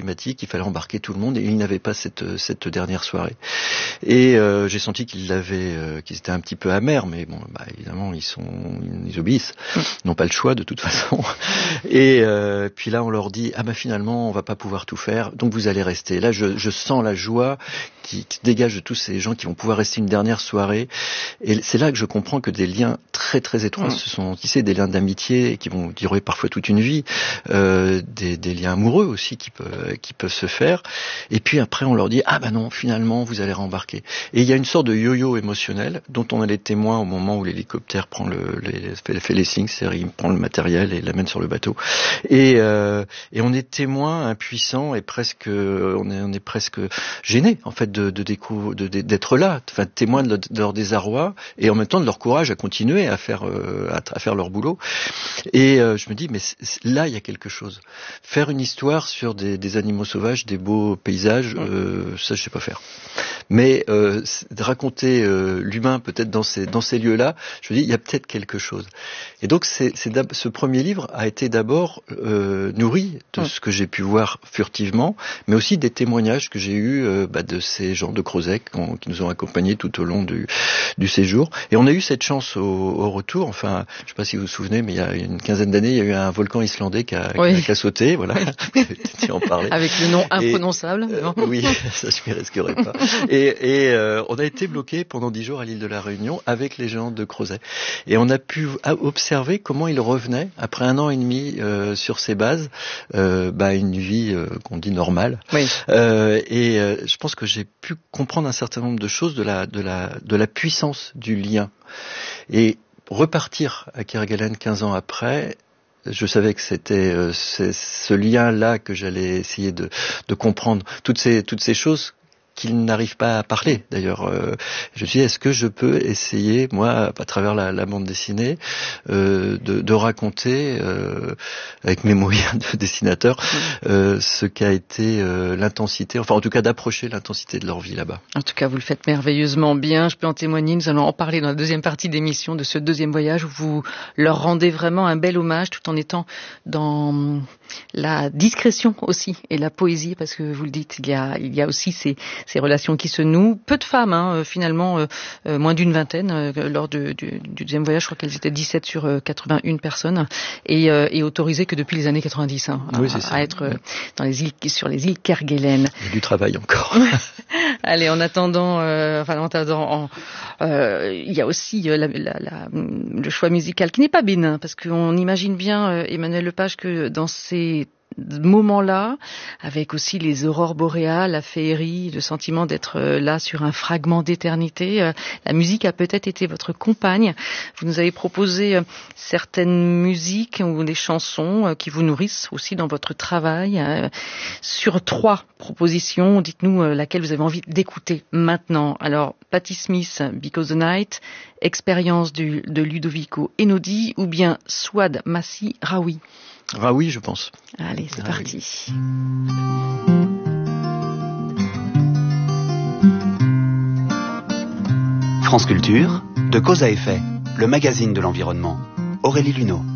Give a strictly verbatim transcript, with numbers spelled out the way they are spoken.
climatique, il fallait embarquer tout le monde et il n'avait pas cette, cette dernière soirée. Et euh, j'ai senti qu'ils l'avaient, euh, qu'ils étaient un petit peu amers, mais bon, bah, évidemment, ils sont, ils obéissent, ils n'ont pas le choix de toute façon. Et euh, puis là, on leur dit, ah bah finalement, on va pas pouvoir tout faire, donc vous allez rester. Là, je, je sens la joie qui, qui dégage de tous ces gens qui vont pouvoir rester une dernière soirée. Et c'est là que je comprends que des liens très très étroits mmh. se sont tissés, des liens d'amitié qui vont durer parfois toute une vie, euh, des, des liens amoureux aussi qui peuvent qui peuvent se faire. Et puis après, on leur dit ah bah non, finalement vous allez rembarquer. Et il y a une sorte de yo-yo émotionnel dont on est les témoins au moment où l'hélicoptère prend le les, fait, fait les signes, c'est-à-dire il prend le matériel et l'amène sur le bateau. Et euh, et on est témoins impuissants et presque on est on est presque gênés en fait de de découvrir de, de, d'être là, enfin témoins de leur, de leur désarroi et en même temps de leur courage à continuer à faire euh, à, à faire leur boulot. Et euh, je me dis mais c'est, c'est, là il y a quelque chose. Faire une histoire sur des, des animaux sauvages, des beaux paysages, euh, ça je sais pas faire. Mais euh, de raconter euh, l'humain peut-être dans ces dans ces lieux-là, je me dis il y a peut-être quelque chose. Et donc c'est, c'est ce premier livre a été d'abord euh, nourri de mmh. ce que j'ai pu voir furtivement, mais aussi des témoignages que j'ai eus euh, bah, de ces gens de Crozet qui nous ont accompagnés tout au long du, du séjour. Et on a eu cette chance au, au retour. Enfin, je ne sais pas si vous vous souvenez, mais il y a une quinzaine d'années, il y a eu un volcan islandais qui a, oui. qui a sauté. Voilà, tu en parlais. Avec le nom imprononçable. Et, euh, oui, ça je m'y risquerais pas. Et, et euh, on a été bloqué pendant dix jours à l'île de la Réunion avec les gens de Crozet. Et on a pu observer comment ils revenaient après un an et demi euh, sur ces bases, euh, bah, une vie euh, qu'on dit normale. Oui. Euh, et euh, je pense que j'ai pu comprendre un certain nombre de choses de la de la de la puissance du lien. Et repartir à Kerguelen quinze ans après, je savais que c'était euh, ce lien-là que j'allais essayer de de comprendre, toutes ces toutes ces choses qu'ils n'arrivent pas à parler. D'ailleurs, euh, je me suis dit, est-ce que je peux essayer, moi, à travers la, la bande dessinée, euh, de, de raconter, euh, avec mes moyens de dessinateur, euh, ce qu'a été euh, l'intensité, enfin en tout cas d'approcher l'intensité de leur vie là-bas. En tout cas, vous le faites merveilleusement bien, je peux en témoigner. Nous allons en parler dans la deuxième partie d'émission de ce deuxième voyage où vous leur rendez vraiment un bel hommage tout en étant dans la discrétion aussi et la poésie, parce que vous le dites, il y a, il y a aussi ces ces relations qui se nouent. Peu de femmes, hein, finalement, euh, euh, moins d'une vingtaine. Euh, lors de, du, du deuxième voyage, je crois qu'elles étaient dix-sept sur euh, quatre-vingt-une personnes, et, euh, et autorisées que depuis les années quatre-vingt-dix, hein, à, oui, à être euh, dans les îles, sur les îles Kerguelen. Il y a du travail encore. Allez, en attendant, euh, enfin, en attendant, en, euh, il y a aussi euh, la, la, la, le choix musical qui n'est pas bénin, parce qu'on imagine bien, euh, Emmanuel Lepage, que dans ces moment-là, avec aussi les aurores boréales, la féerie, le sentiment d'être là sur un fragment d'éternité. La musique a peut-être été votre compagne. Vous nous avez proposé certaines musiques ou des chansons qui vous nourrissent aussi dans votre travail. Sur trois propositions, dites-nous laquelle vous avez envie d'écouter maintenant. Alors, Patti Smith, Because the Night, Expérience du, de Ludovico Einaudi, ou bien Souad Massi, Raoui. Raoui, je pense. Allez, c'est Raoui. Parti. France Culture, de Cause à Effet, le magazine de l'environnement. Aurélie Luneau.